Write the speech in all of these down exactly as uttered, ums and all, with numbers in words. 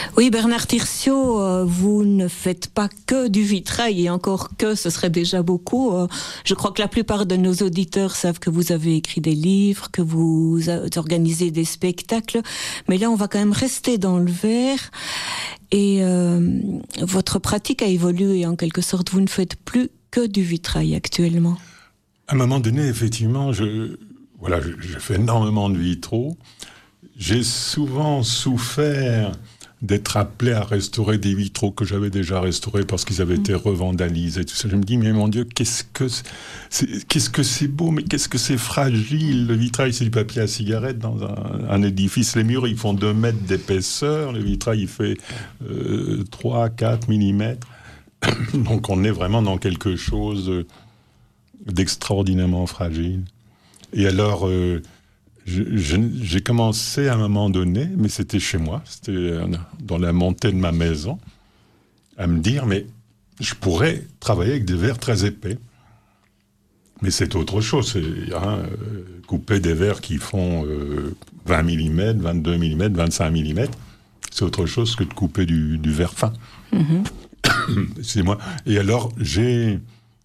Oui, Bernard Tirsiot, euh, vous ne faites pas que du vitrail, et encore que ce serait déjà beaucoup. Euh, je crois que la plupart de nos auditeurs savent que vous avez écrit des livres, que vous organisez des spectacles, mais là on va quand même rester dans le verre. Et euh, votre pratique a évolué en quelque sorte. Vous ne faites plus que du vitrail actuellement. À un moment donné, effectivement, je, voilà, je, je fais énormément de vitraux. J'ai souvent souffert d'être appelé à restaurer des vitraux que j'avais déjà restaurés parce qu'ils avaient mmh. été revandalisés. Tout ça. Je me dis, mais mon Dieu, qu'est-ce que c'est, qu'est-ce que c'est beau, mais qu'est-ce que c'est fragile. Le vitrail, c'est du papier à cigarette dans un, un édifice. Les murs, ils font deux mètres d'épaisseur. Le vitrail, il fait euh, trois, quatre millimètres. Donc, on est vraiment dans quelque chose d'extraordinairement fragile. Et alors... Euh, Je, je, j'ai commencé à un moment donné, mais c'était chez moi, c'était dans la montée de ma maison, à me dire, mais je pourrais travailler avec des verres très épais. Mais c'est autre chose, c'est, hein, couper des verres qui font euh, vingt millimètres, vingt-deux millimètres, vingt-cinq millimètres, c'est autre chose que de couper du, du verre fin. Mm-hmm. C'est moi. Et alors, j'ai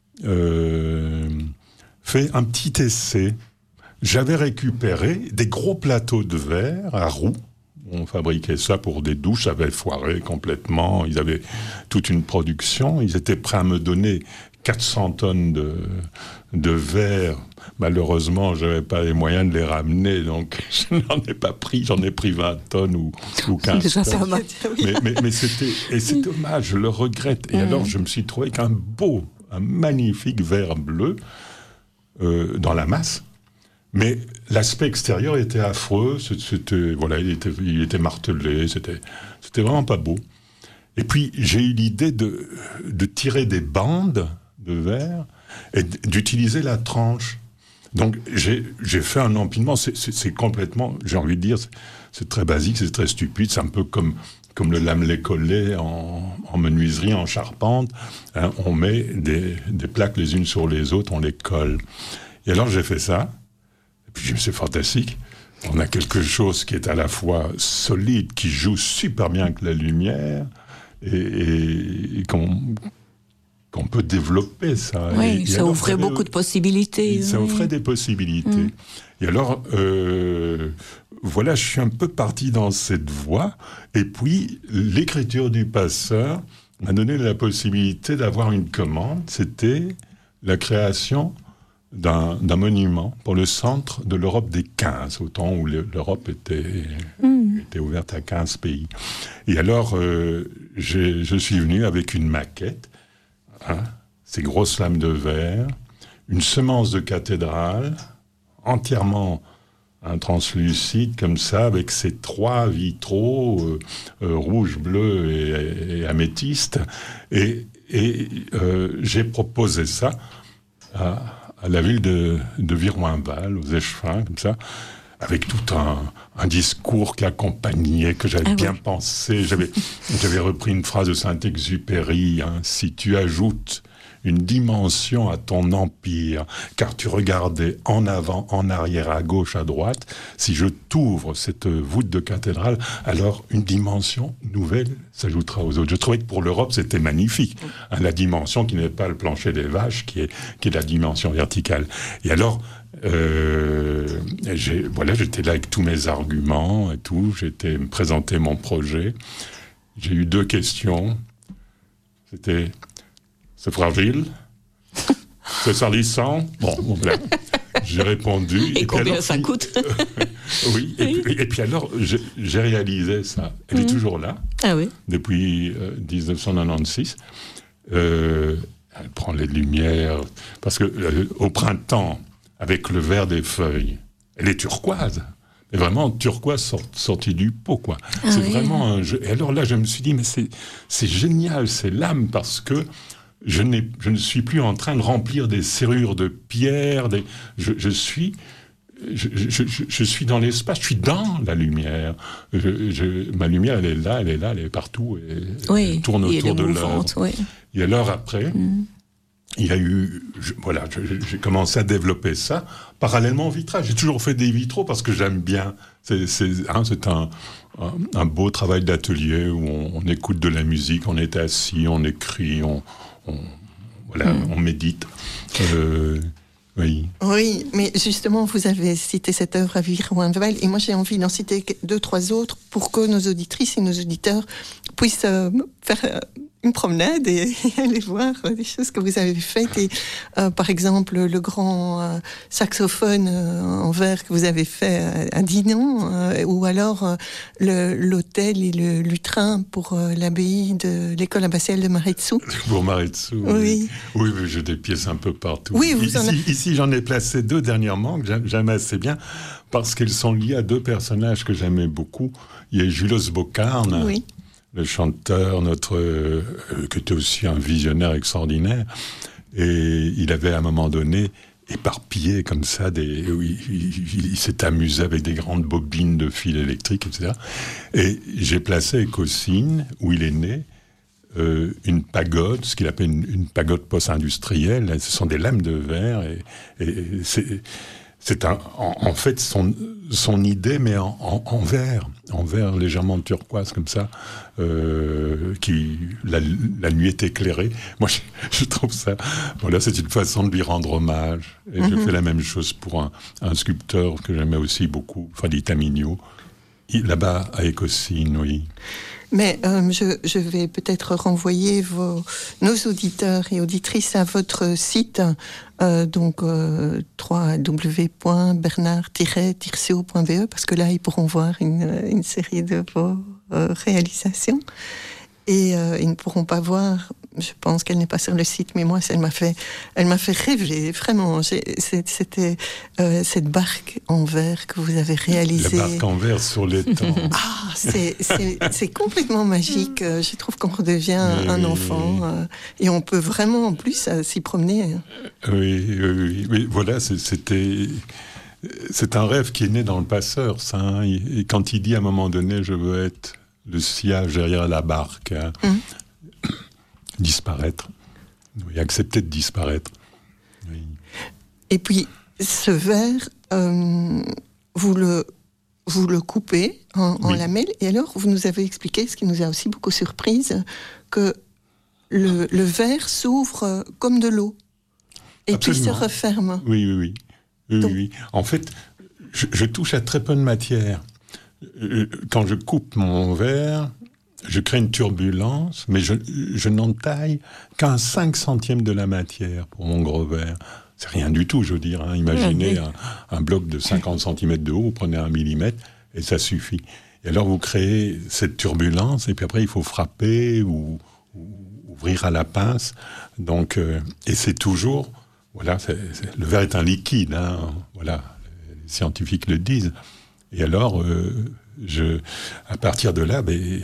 euh, fait un petit essai. J'avais récupéré des gros plateaux de verre à roues. On fabriquait ça pour des douches, ça avait foiré complètement. Ils avaient toute une production. Ils étaient prêts à me donner quatre cents tonnes de, de verre. Malheureusement, je n'avais pas les moyens de les ramener, donc je n'en ai pas pris. J'en ai pris vingt tonnes ou, ou quinze déjà tonnes. Ça mais, mais, mais c'était, et c'est dommage, je le regrette. Et mmh. alors, je me suis trouvé qu'un beau, un magnifique verre bleu euh, dans la masse. Mais l'aspect extérieur était affreux, c'était, voilà, il était, il était martelé, c'était, c'était vraiment pas beau. Et puis, j'ai eu l'idée de, de tirer des bandes de verre et d'utiliser la tranche. Donc, j'ai, j'ai fait un empilement, c'est, c'est, c'est complètement, j'ai envie de dire, c'est, c'est très basique, c'est très stupide, c'est un peu comme, comme le lamelé collé en, en menuiserie, en charpente. Hein, on met des, des plaques les unes sur les autres, on les colle. Et alors, j'ai fait ça. Puis c'est fantastique. On a quelque chose qui est à la fois solide, qui joue super bien avec la lumière, et, et, et qu'on, qu'on peut développer ça. Oui, et, ça et offrait alors, beaucoup de possibilités. Ça oui. offrait des possibilités. Mm. Et alors, euh, voilà, je suis un peu parti dans cette voie. Et puis, l'écriture du passeur m'a donné la possibilité d'avoir une commande. C'était la création D'un, d'un monument pour le centre de l'Europe des quinze, au temps où l'Europe était, mmh. était ouverte à quinze pays. Et alors, euh, j'ai, je suis venu avec une maquette, hein, ces grosses lames de verre, une semence de cathédrale, entièrement hein, translucide, comme ça, avec ces trois vitraux, euh, euh, rouge, bleu et, et améthyste. Et, et euh, j'ai proposé ça à... à la ville de, de Viroinval, aux Échevins, comme ça, avec tout un, un discours qui accompagnait, que j'avais ah bien oui. pensé. J'avais, j'avais repris une phrase de Saint-Exupéry, hein, « Si tu ajoutes une dimension à ton empire, car tu regardais en avant, en arrière, à gauche, à droite, si je t'ouvre cette voûte de cathédrale, alors une dimension nouvelle s'ajoutera aux autres. » Je trouvais que pour l'Europe, c'était magnifique. Hein, la dimension qui n'est pas le plancher des vaches, qui est, qui est la dimension verticale. Et alors, euh, j'ai, voilà, j'étais là avec tous mes arguments et tout, j'étais me présenter mon projet. J'ai eu deux questions. C'était... C'est fragile, c'est salissant. Bon, voilà. J'ai répondu. Et, et combien alors, ça puis, coûte euh, Oui, et, oui. Puis, et puis alors, j'ai, j'ai réalisé ça. Elle mmh. est toujours là, ah oui. depuis euh, dix-neuf cent quatre-vingt-seize. Euh, elle prend les lumières, parce que euh, au printemps, avec le vert des feuilles, elle est turquoise. Mais vraiment turquoise sort, sortie du pot, quoi. Ah c'est oui. vraiment un jeu. Et alors là, je me suis dit, mais c'est, c'est génial, c'est l'âme, parce que Je, n'ai, je ne suis plus en train de remplir des serrures de pierre. Des, je, je, suis, je, je, je, je suis dans l'espace, je suis dans la lumière. Je, je, ma lumière, elle est là, elle est là, elle est partout. Et, oui, elle tourne autour de l'œuvre. Oui. Et alors après, mmh. il y a eu, je, voilà, je, j'ai commencé à développer ça parallèlement au vitrage. J'ai toujours fait des vitraux parce que j'aime bien. C'est, c'est, hein, c'est un, un, un beau travail d'atelier où on, on écoute de la musique, on est assis, on écrit, on, on voilà, mmh. on médite. Euh, Oui. Oui, mais justement, vous avez cité cette œuvre à Viruindwald, et moi j'ai envie d'en citer deux, trois autres pour que nos auditrices et nos auditeurs puissent euh, faire euh, une promenade et, et aller voir euh, des choses que vous avez faites. Et euh, par exemple, le grand euh, saxophone euh, en verre que vous avez fait à, à Dinan, euh, ou alors euh, le, l'autel et le lutrin pour euh, l'abbaye de l'école abbatiale de Maretsu. Pour Maretsu, oui. Oui, oui, j'ai des pièces un peu partout. Oui, vous ici, en avez... ici, j'en ai placé deux dernièrement que j'aime assez bien parce qu'elles sont liées à deux personnages que j'aimais beaucoup. Il y a Julos Bocarn, oui. le chanteur, notre, euh, qui était aussi un visionnaire extraordinaire. Et il avait à un moment donné éparpillé comme ça, des, oui, il, il, il s'est amusé avec des grandes bobines de fils électriques, et cetera. Et j'ai placé à Écossynes, où il est né, euh, une pagode, ce qu'il appelle une, une pagode post-industrielle. Ce sont des lames de verre et, et c'est... C'est un, en, en fait son, son idée, mais en, en, en verre, en verre légèrement turquoise comme ça, euh, qui la, la nuit est éclairée. Moi, je, je trouve ça. Voilà, c'est une façon de lui rendre hommage. Et mm-hmm. je fais la même chose pour un, un sculpteur que j'aimais aussi beaucoup, Fradita Mignot, là-bas à Écossynes, oui. Mais euh, je, je vais peut-être renvoyer vos, nos auditeurs et auditrices à votre site, euh, donc euh, w w w point bernard tiret tirceo point b e, parce que là, ils pourront voir une, une série de vos euh, réalisations. Et euh, ils ne pourront pas voir, je pense qu'elle n'est pas sur le site, mais moi, elle m'a fait, elle m'a fait rêver, vraiment. J'ai, c'était euh, cette barque en verre que vous avez réalisée. La barque en verre sur l'étang. Ah, c'est, c'est, c'est complètement magique. Je trouve qu'on redevient mais un oui, enfant. Euh, et on peut vraiment, en plus, euh, s'y promener. Oui, oui, oui. oui voilà, c'est, c'était... C'est un rêve qui est né dans le passeur, ça. Hein, et quand il dit à un moment donné, je veux être le sillage derrière la barque, hein. mmh. disparaître, oui, accepter de disparaître. Oui. Et puis, ce verre, euh, vous, le, vous le coupez en, en oui. lamelles, et alors vous nous avez expliqué, ce qui nous a aussi beaucoup surprise, que le, le verre s'ouvre comme de l'eau, et Absolument. Puis se referme. Oui, oui, oui. oui, Donc, oui. En fait, je, je touche à très peu de matière. Quand je coupe mon verre, je crée une turbulence, mais je, je n'entaille qu'un cinq centième de la matière pour mon gros verre. C'est rien du tout, je veux dire. Hein. Imaginez un, un bloc de cinquante centimètres de haut, vous prenez un millimètre, et ça suffit. Et alors vous créez cette turbulence, et puis après il faut frapper ou, ou ouvrir à la pince. Donc, euh, et c'est toujours... Voilà, c'est, c'est, le verre est un liquide, hein, voilà, les scientifiques le disent. Et alors, euh, je, à partir de là, ben,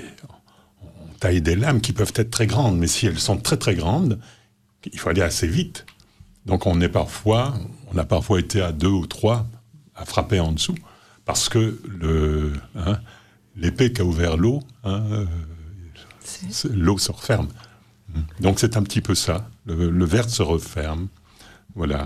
on taille des lames qui peuvent être très grandes, mais si elles sont très très grandes, il faut aller assez vite. Donc on est parfois, on a parfois été à deux ou trois à frapper en dessous, parce que le, hein, l'épée qui a ouvert l'eau, hein, euh, l'eau se referme. Donc c'est un petit peu ça. Le, le verre se referme. Voilà.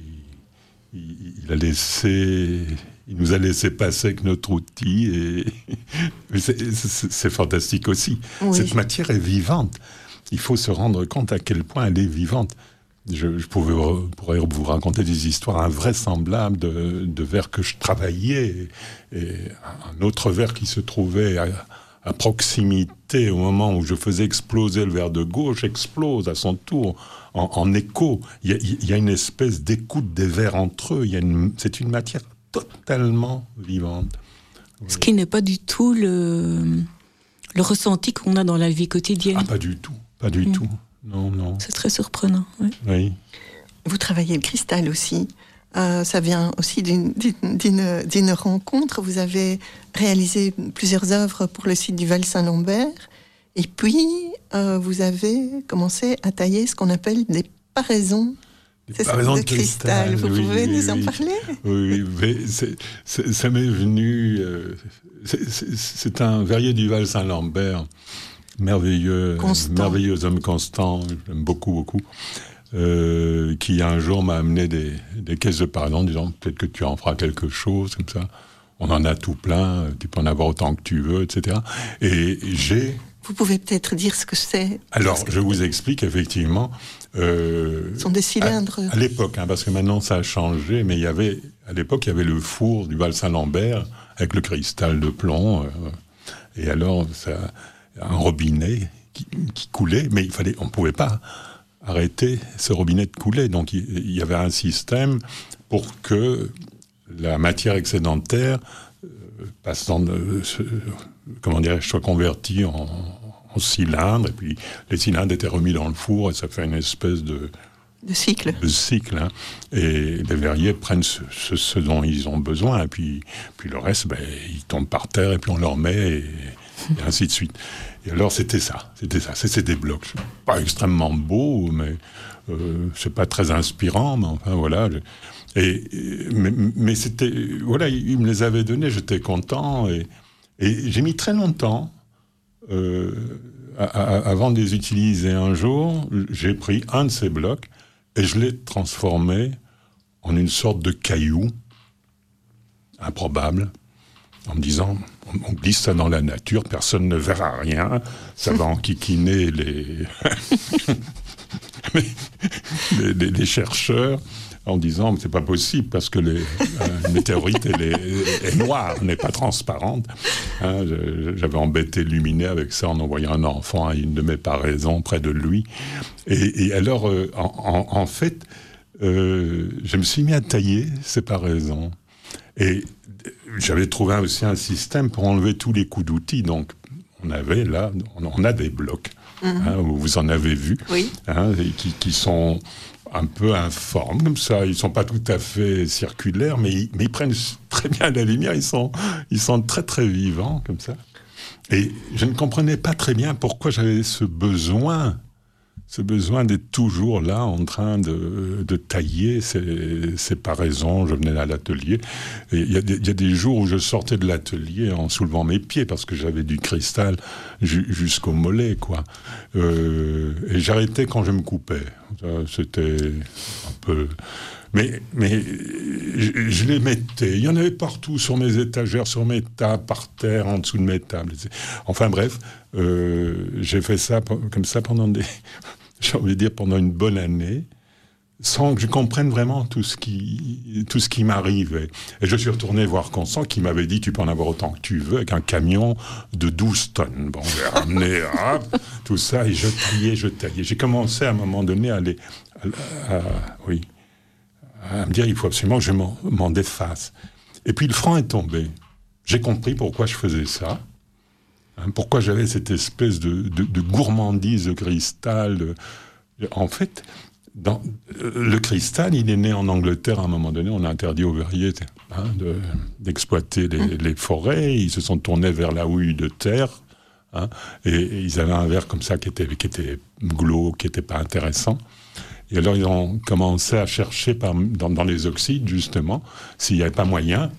Il, il, il a laissé. Il nous a laissé passer avec notre outil et c'est, c'est, c'est fantastique aussi. Oui. Cette matière est vivante. Il faut se rendre compte à quel point elle est vivante. Je, je pouvais, pourrais vous raconter des histoires invraisemblables de, de verres que je travaillais et, et un autre verre qui se trouvait à, à proximité au moment où je faisais exploser le verre de gauche explose à son tour en, en écho. Il y, a, il y a une espèce d'écoute des verres entre eux. Il y a une, c'est une matière totalement vivante. Ce qui n'est pas du tout le, le ressenti qu'on a dans la vie quotidienne. Ah, pas du tout, pas du mmh. tout. Non, non. C'est très surprenant. Oui. oui. Vous travaillez le cristal aussi. Euh, ça vient aussi d'une, d'une, d'une rencontre. Vous avez réalisé plusieurs œuvres pour le site du Val-Saint-Lambert. Et puis, euh, vous avez commencé à tailler ce qu'on appelle des paraisons. C'est ça, de, de cristal. cristal. Vous oui, pouvez oui, nous oui. en parler ? Oui, mais c'est, c'est, ça m'est venu... Euh, c'est, c'est, c'est un verrier du Val-Saint-Lambert, merveilleux, merveilleux homme constant, j'aime beaucoup, beaucoup. euh, qui un jour m'a amené des, des caisses de pardon en disant peut-être que tu en feras quelque chose, comme ça. On en a tout plein, tu peux en avoir autant que tu veux, et cetera. Et j'ai... Vous pouvez peut-être dire ce que c'est. Alors, que je vous explique, effectivement... Euh, Ce sont des cylindres. À, à l'époque, hein, parce que maintenant ça a changé, mais il y avait, à l'époque, il y avait le four du Val-Saint-Lambert avec le cristal de plomb. Euh, et alors, ça, un robinet qui, qui coulait, mais il fallait, on ne pouvait pas arrêter ce robinet de couler. Donc, il, il y avait un système pour que la matière excédentaire euh, passe dans le, ce, comment dirais-je, soit convertie en, en cylindre, et puis les cylindres étaient remis dans le four, et ça fait une espèce de... De cycle. De cycle, hein. Et les verriers prennent ce, ce, ce dont ils ont besoin, et puis, puis le reste, ben, ils tombent par terre, et puis on leur met, et, et ainsi de suite. Et alors, c'était ça, c'était ça, c'était des blocs. Pas extrêmement beaux, mais euh, c'est pas très inspirant, mais enfin, voilà... Je, Et, mais, mais c'était... Voilà, il me les avait donnés, j'étais content. Et, et j'ai mis très longtemps euh, à, à, avant de les utiliser. Un jour, j'ai pris un de ces blocs et je l'ai transformé en une sorte de caillou improbable, en me disant, on, on glisse ça dans la nature, personne ne verra rien, ça va enquiquiner les, les, les, les chercheurs, en disant c'est pas possible parce que les, euh, une météorite elle est, est noire, n'est pas transparente. Hein, je, j'avais embêté Luminet avec ça en envoyant un enfant à une de mes paraisons près de lui. Et, et alors, euh, en, en, en fait, euh, je me suis mis à tailler ces paraisons. Et j'avais trouvé aussi un système pour enlever tous les coups d'outils. Donc, on avait là, on a des blocs. Mmh. Hein, vous en avez vu, oui. Hein, et qui, qui sont un peu informes comme ça. Ils sont pas tout à fait circulaires, mais ils, mais ils prennent très bien la lumière. Ils sont, ils sont très très vivants comme ça. Et je ne comprenais pas très bien pourquoi j'avais ce besoin, ce besoin d'être toujours là en train de, de tailler ces, ces paraisons. Je venais à l'atelier. Et il y, y a des jours où je sortais de l'atelier en soulevant mes pieds parce que j'avais du cristal ju- jusqu'au mollet, quoi. Euh, et j'arrêtais quand je me coupais. C'était un peu... Mais, mais je, je les mettais. Il y en avait partout, sur mes étagères, sur mes tables, par terre, en dessous de mes tables. Enfin bref, euh, j'ai fait ça comme ça pendant des... j'ai envie de dire pendant une bonne année, sans que je comprenne vraiment tout ce qui, tout ce qui m'arrivait. Et je suis retourné voir Constant qui m'avait dit tu peux en avoir autant que tu veux avec un camion de douze tonnes. Bon, j'ai ramené hop, tout ça et je taillais, je taillais. J'ai commencé à un moment donné à aller, à, à, oui, à me dire il faut absolument que je m'en, m'en défasse. Et puis le franc est tombé. J'ai compris pourquoi je faisais ça. Hein, pourquoi j'avais cette espèce de, de, de gourmandise de cristal. De... En fait, dans, le cristal, il est né en Angleterre à un moment donné. On a interdit aux verriers hein, de, d'exploiter les, les forêts. Ils se sont tournés vers la houille de terre. Hein, et, et ils avaient un verre comme ça qui était, qui était glauque, qui n'était pas intéressant. Et alors, ils ont commencé à chercher par, dans, dans les oxydes, justement, s'il n'y avait pas moyen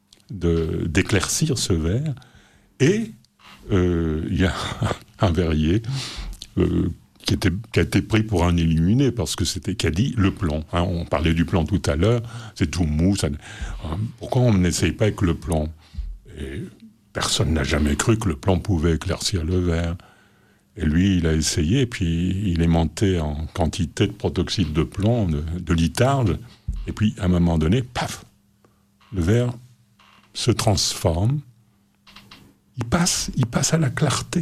de, d'éclaircir ce verre. Et il euh, y a un verrier euh, qui, était, qui a été pris pour un illuminé, parce que c'était, qui a dit le plomb. Hein, on parlait du plomb tout à l'heure, c'est tout mou. Ça, hein, pourquoi on n'essaye pas avec le plomb? Et personne n'a jamais cru que le plomb pouvait éclaircir le verre. Et lui, il a essayé, et puis il est monté en quantité de protoxyde de plomb, de, de litharge, et puis à un moment donné, paf, le verre se transforme, il passe, il passe à la clarté.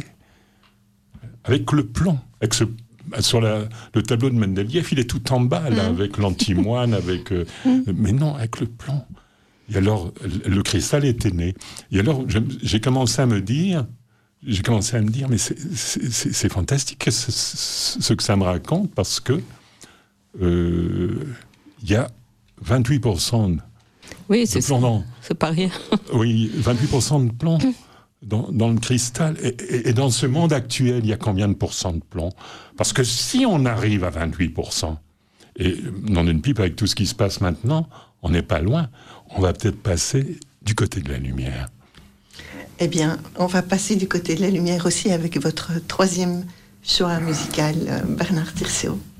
Avec le plomb, avec ce, sur la, le tableau de Mendeleïev, il est tout en bas, là, mmh. avec l'antimoine, avec... Euh, mmh. Mais non, avec le plomb. Et alors, le cristal était né. Et alors, je, j'ai commencé à me dire... J'ai commencé à me dire, mais c'est, c'est, c'est, c'est fantastique ce, ce que ça me raconte, parce que il euh, y a vingt-huit pour cent de, oui, de c'est plomb dans... C'est pas rien. Oui, vingt-huit pour cent de plomb dans, dans le cristal. Et, et, et dans ce monde actuel, il y a combien de pourcents de plomb? Parce que si on arrive à vingt-huit pour cent, et dans une pipe, avec tout ce qui se passe maintenant, on n'est pas loin. On va peut-être passer du côté de la lumière. Eh bien, on va passer du côté de la lumière aussi avec votre troisième choix musical, Bernard Tirsiot.